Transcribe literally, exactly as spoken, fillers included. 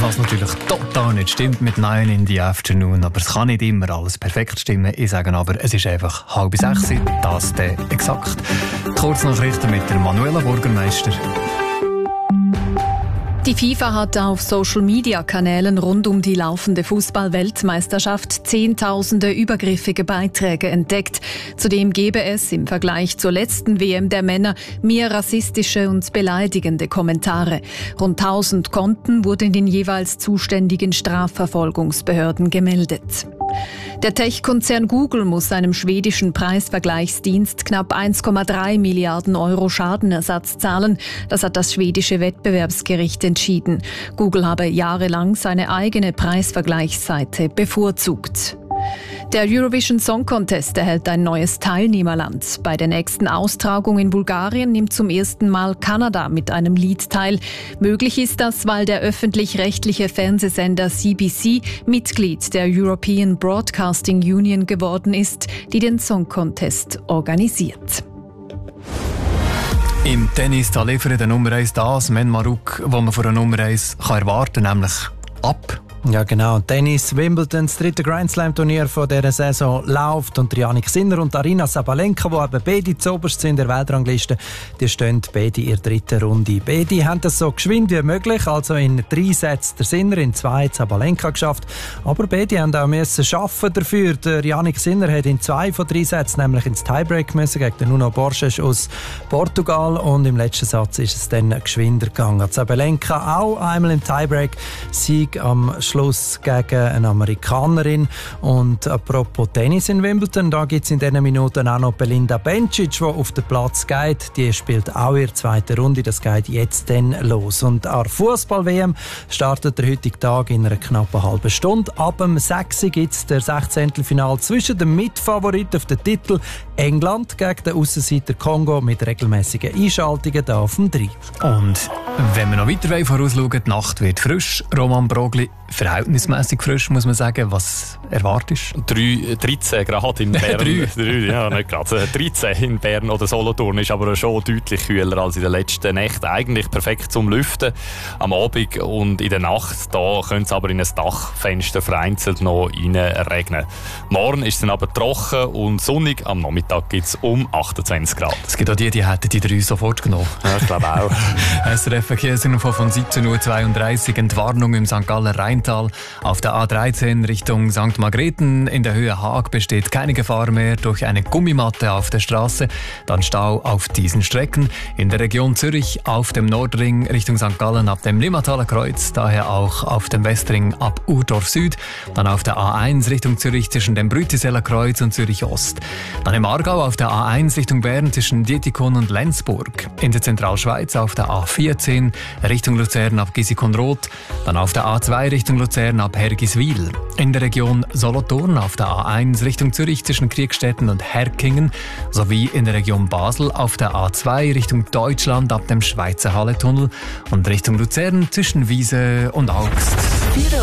Was natürlich total nicht stimmt mit Nine in the Afternoon, aber es kann nicht immer alles perfekt stimmen. Ich sage aber, es ist einfach halb sechs, das der exakt. Kurznachrichten mit der Manuela Bürgermeister. Die FIFA hat auf Social-Media-Kanälen rund um die laufende Fußball-Weltmeisterschaft zehntausende übergriffige Beiträge entdeckt. Zudem gebe es im Vergleich zur letzten W M der Männer mehr rassistische und beleidigende Kommentare. Rund tausend Konten wurden den jeweils zuständigen Strafverfolgungsbehörden gemeldet. Der Tech-Konzern Google muss seinem schwedischen Preisvergleichsdienst knapp eins Komma drei Milliarden Euro Schadenersatz zahlen. Das hat das schwedische Wettbewerbsgericht entschieden. Google habe jahrelang seine eigene Preisvergleichsseite bevorzugt. Der Eurovision Song Contest erhält ein neues Teilnehmerland. Bei der nächsten Austragung in Bulgarien nimmt zum ersten Mal Kanada mit einem Lied teil. Möglich ist das, weil der öffentlich-rechtliche Fernsehsender C B C Mitglied der European Broadcasting Union geworden ist, die den Song Contest organisiert. Im Tennis da liefert der Nummer eins das, Men Maruk, was man von der Nummer eins kann erwarten kann, nämlich ab. Ja genau, Tennis, Wimbledon, das dritte Grand Slam Turnier von dieser Saison läuft und Jannik Sinner und Aryna Sabalenka, die eben beide zuoberst sind in der Weltrangliste, die stehen beide in der dritten Runde. Beide haben das so geschwind wie möglich, also in drei Sätzen der Sinner, in zwei Sabalenka geschafft, aber beide haben auch müssen schaffen dafür. Der Jannik Sinner hat in zwei von drei Sätzen nämlich ins Tiebreak müssen gegen den Nuno Borges aus Portugal und im letzten Satz ist es dann geschwinder gegangen. Sabalenka auch einmal im Tiebreak, Sieg am Schluss gegen eine Amerikanerin. Und apropos Tennis in Wimbledon, da gibt es in diesen Minuten auch noch Belinda Bencic, die auf den Platz geht. Die spielt auch in der zweiten Runde. Das geht jetzt dann los. Und an der Fußball-W M startet der heutige Tag in einer knappen halben Stunde. Ab dem sechs Uhr gibt es das Sechzehntelfinale zwischen dem Mitfavoriten auf den Titel England gegen den Aussenseiter Kongo mit regelmäßigen Einschaltungen hier auf dem drei. Und wenn wir noch weiter vorausschauen, die Nacht wird frisch. Roman Brogli, verhältnismäßig frisch, muss man sagen. Was erwartest du? dreizehn Grad in Bern. drei, ja, nicht gerade. dreizehn in Bern oder Solothurn ist aber schon deutlich kühler als in den letzten Nächten. Eigentlich perfekt zum Lüften am Abend und in der Nacht. Da könnte es aber in ein Dachfenster vereinzelt noch reinregnen. Morgen ist es dann aber trocken und sonnig. Am Nachmittag gibt es um achtundzwanzig Grad. Es gibt auch die, die hätten die drei sofort genommen. Ja, ich glaube auch. S R F Verkehrsinfo von siebzehn Uhr zweiunddreißig. Entwarnung im Sankt Galler Rheintal. Auf der A dreizehn Richtung Sankt Margrethen in der Höhe Haag besteht keine Gefahr mehr durch eine Gummimatte auf der Straße. Dann Stau auf diesen Strecken. In der Region Zürich auf dem Nordring Richtung Sankt Gallen ab dem Limmataler Kreuz. Daher auch auf dem Westring ab Urdorf Süd. Dann auf der A eins Richtung Zürich zwischen dem Brütiseller Kreuz und Zürich Ost. Dann im Aargau auf der A eins Richtung Bern zwischen Dietikon und Lenzburg. In der Zentralschweiz auf der A vierzehn Richtung Luzern ab Gisikon-Roth. Dann auf der A zwei Richtung Luzern ab Hergiswil. In der Region Solothurn auf der A eins Richtung Zürich zwischen Kriegstetten und Herkingen. Sowie in der Region Basel auf der A zwei Richtung Deutschland ab dem Schweizer Halletunnel. Und Richtung Luzern zwischen Wiese und Augst.